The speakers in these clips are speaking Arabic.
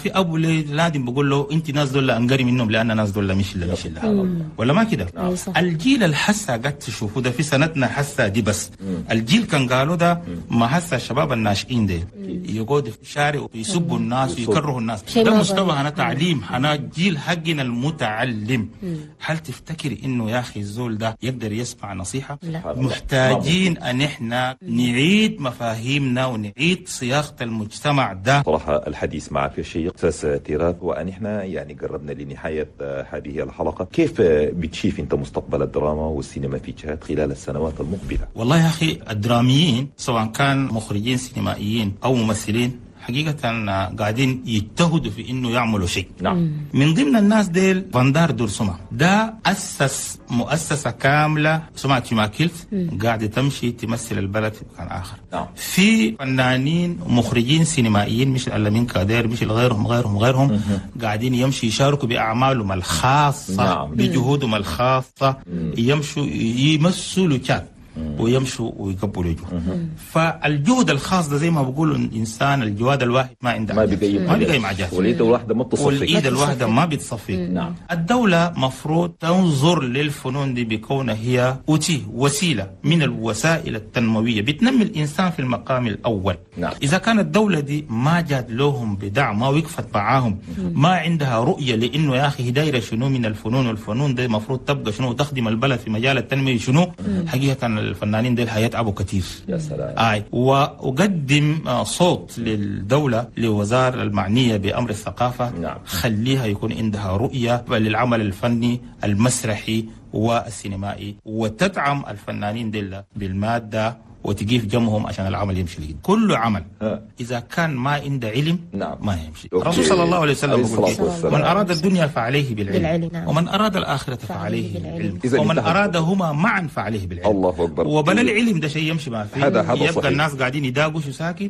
في ابو لازم بقول له انت ناس دول انقري منهم لان ناس دول مش ولا ما كده. الجيل الحسا قاعد تشوفوا ده في سنتنا حسا دي بس الجيل كان قالوا ده ما هسه الشباب الناشئين ده يقعدوا في الشارع ويسبوا الناس ويكرهوا الناس. ده مستوى هنا تعليم هنا جيل حقنا المتعلم. هل تفتكري انه يا اخي الزول ده يقدر يسمع نصيحه؟ لا. محتاجين ان احنا نعيد مفاهيمنا ونعيد صياغه المجتمع ده. صراحه الحديث معك شيق استاذ تيراب، وان احنا يعني قربنا لنهايه هذه الحلقه. كيف بتشوف انت مستقبل الدراما والسينما في تشاد خلال السنوات المقبله؟ والله يا اخي الدراميين سواء كان مخرجين سينمائيين او ممثلين حقيقة قاعدين يجتهدوا في انه يعملوا شيء. نعم. من ضمن الناس ديل فاندار دورسوما ده اسس مؤسسة كاملة اسمها شيماكيلت قاعدة تمشي تمثل البلد في مكان اخر. نعم. في فنانين مخرجين سينمائيين مش الألمين كادير مش غيرهم قاعدين يمشي يشاركوا باعمالهم الخاصة. نعم. بجهودهم الخاصة يمشوا يمثلوا تشاد ويمشوا ويقبلوا وجوه. فالجهد الخاص ده زي ما بقولوا الانسان الجواد الواحد ما عنده ما بيقيم عجاز والايد الواحده ما بتصفي والايد الواحده ما بتصفي. نعم. الدوله مفروض تنظر للفنون دي بكونها هي وسيله من الوسائل التنمويه بتنمي الانسان في المقام الاول. نعم. اذا كانت الدوله دي ما جات لهم بدعم ما وقفت معاهم ما عندها رؤيه لانه يا اخي دايره شنو من الفنون والفنون دي المفروض تبقى شنو تخدم البلد في مجال التنميه شنو حقيقه الفنانين دول هيتعبوا كتير. يا سلام. وقدم صوت للدولة لوزارة المعنية بأمر الثقافة. نعم. خليها يكون عندها رؤية للعمل الفني المسرحي والسينمائي وتدعم الفنانين دول بالمادة وتجيف جمهم عشان العمل يمشي لجد. كل عمل إذا كان ما عنده علم نعم. ما يمشي. الرسول صلى الله عليه وسلم يقول من أراد الدنيا فعليه بالعلم ومن أراد الآخرة فعليه بالعلم ومن أرادهما معا فعليه بالعلم. الله أكبر. وبلا العلم ده شيء يمشي ما فيه. يبقى صحيح. الناس قاعدين يداقشوا ساكت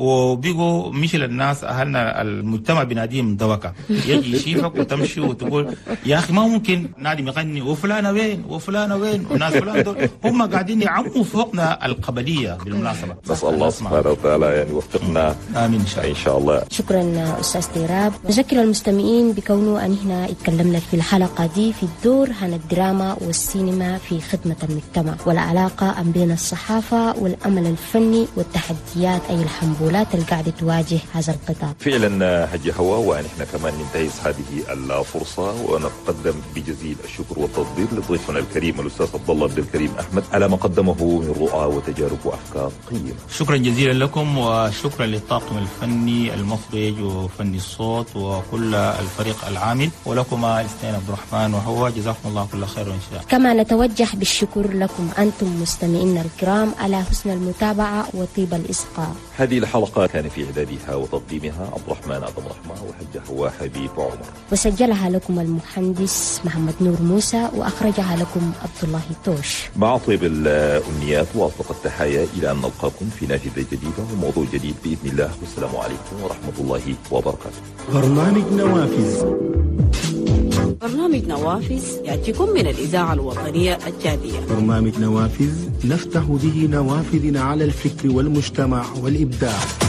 وبيقوا مش للناس أهلنا المجتمع بناديهم دوكة يجي يشيفك وتمشي وتقول يا أخي ما ممكن نادي يغني وفلانة وين وفلانة وين وناس فلان دول هم قاعدين يعموا فوقنا القبلية بالمناسبة. نسأل الله سبحانه وتعالى يعني يوفقنا. آمين إن شاء الله. شكرا أستاذ تيراب. نذكر المستمعين بكونه أن هنا اتكلمنا في الحلقة دي في الدور عن الدراما والسينما في خدمة المجتمع والعلاقة بين الصحافة والأمل الفني والتحديات أي الحنبولات اللي قاعدة تواجه هذا القطاع. فعلا حجي هوا ونحن كمان ننتهز هذه الفرصة ونقدم بجزيل الشكر والتقدير لضيفنا الكريم الأستاذ عبد الله عبد الكريم أحمد على ما قدمه من رؤى وتجارب وأفكار قيمة. شكرا جزيلا لكم وشكرا للطاقم الفني المخرج وفني الصوت وكل الفريق العامل ولكما الاثنين عبد الرحمن وهو جزاكم الله كل خير وإن شاء. كما نتوجه بالشكر لكم أنتم مستمعينا الكرام على حسن المتابعة وطيب الإسقاء. هذه الحلقة كان في إعدادها وتقديمها عبد الرحمن وحجة هو حبيب عمر، وسجلها لكم المهندس محمد نور موسى وأخرجها لكم عبد الله توش. مع طيب الأمنيات وأطلق التحايا إلى أن نلقاكم في نافذة جديدة وموضوع جديد بإذن الله، والسلام عليكم ورحمة الله وبركاته. برنامج نوافذ. برنامج نوافذ يأتيكم من الإذاعة الوطنية الجادية. برنامج نوافذ نفتح به نوافذ على الفكر والمجتمع والإبداع.